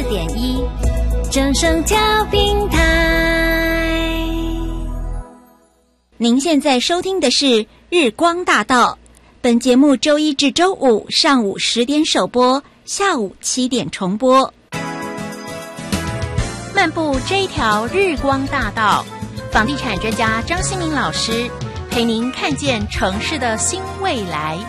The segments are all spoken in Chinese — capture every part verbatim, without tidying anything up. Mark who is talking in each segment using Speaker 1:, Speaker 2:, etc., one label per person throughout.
Speaker 1: 点一，正声调频台。您现在收听的是日光大道，本节目周一至周五上午十点首播，下午七点重播。
Speaker 2: 漫步这一条日光大道，房地产专家张新民老师陪您看见城市的新未来。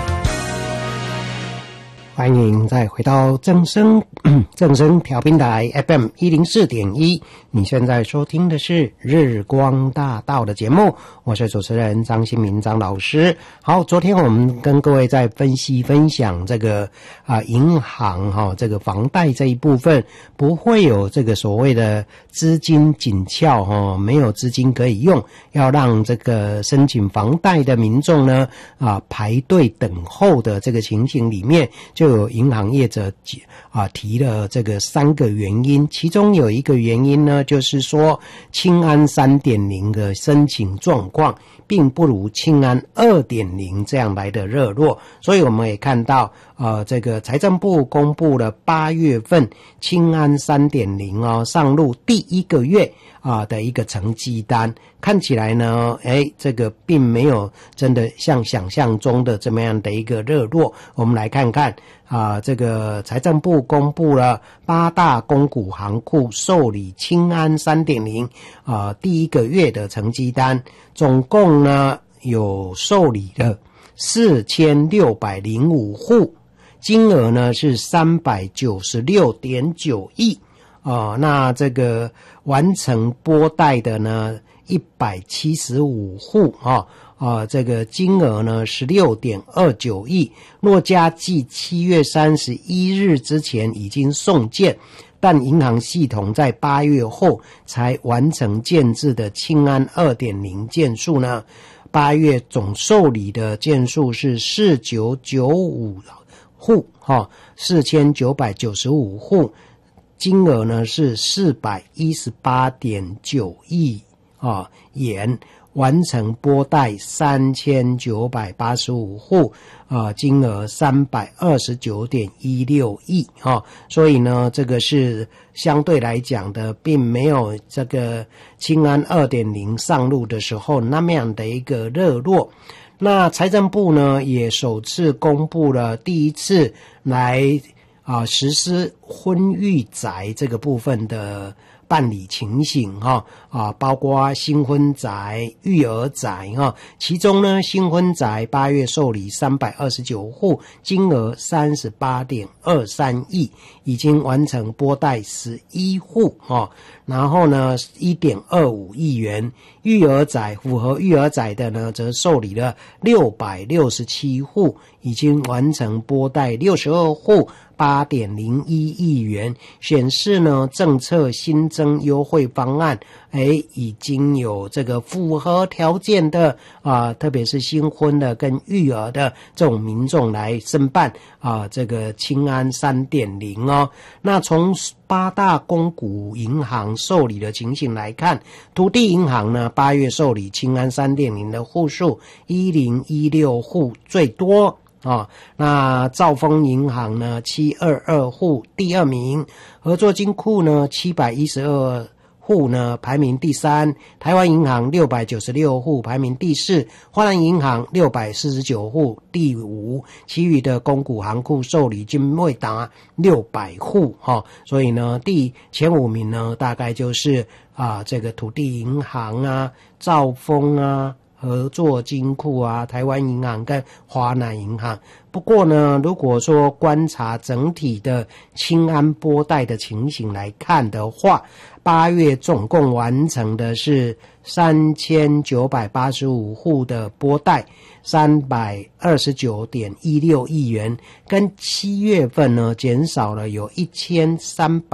Speaker 3: 欢迎再回到正声正声调频台 F M 一零四点一，你现在收听的是日光大道的节目，我是主持人张新民张老师。好，昨天我们跟各位在分析分享这个啊银行哈、哦、这个房贷这一部分不会有这个所谓的资金紧俏哈、哦，没有资金可以用，要让这个申请房贷的民众呢啊排队等候的这个情形里面，就有银行业者啊提了这个三个原因，其中有一个原因呢，就是说青安 三点零 的申请状况并不如青安 二点零 这样来的热络，所以我们也看到呃，这个财政部公布了八月份青安 三点零 哦上路第一个月啊、呃、的一个成绩单，看起来呢，诶，这个并没有真的像想象中的这么样的一个热络。我们来看看啊、呃，这个财政部公布了八大公股行库受理青安 三点零 啊、呃、第一个月的成绩单，总共呢有受理的四千六百零五户。金额呢是 三百九十六点九亿哦，那这个完成拨贷的呢一百七十五户啊、哦呃、这个金额呢 十六点二九亿，若加计七月三十一日之前已经送件，但银行系统在八月后才完成建制的青安 二点零 件数呢，八月总受理的件数是四千九百九十五户哈，四千九百九十五户，金额呢是四百一十八点九亿啊元，完成拨贷三千九百八十五户啊，金额三百二十九点一六亿哈，所以呢，这个是相对来讲的，并没有这个青安 二点零 上路的时候那么样的一个热络。那财政部呢也首次公布了第一次来啊实施婚育宅这个部分的办理情形哈啊，包括新婚宅、育儿宅哈，其中呢新婚宅八月受理三百二十九户，金额 三十八点二三亿，已经完成拨贷十一户哈，然后呢 一点二五亿元。育儿宅符合育儿宅的呢，则受理了六百六十七户，已经完成拨贷六十二户， 八点零一亿元，显示呢政策新增优惠方案，诶，已经有这个符合条件的啊、呃，特别是新婚的跟育儿的这种民众来申办啊、呃，这个青安 三点零 哦。那从八大公股银行受理的情形来看，土地银行呢八月受理青安 三点零 的户数一零一六户最多哦，那兆丰银行呢七百二十二户第二名，合作金库呢七百一十二户呢排名第三，台湾银行六百九十六户排名第四，花兰银行六百四十九户第五，其余的公股行库受理均未达六百户哈、哦，所以呢第前五名呢大概就是啊这个土地银行啊、兆丰啊、合作金库啊、台湾银行跟华南银行。不过呢，如果说观察整体的青安拨贷的情形来看的话，八月总共完成的是三千九百八十五户的拨贷，三百二十九点一六亿元，跟七月份呢减少了有一千三百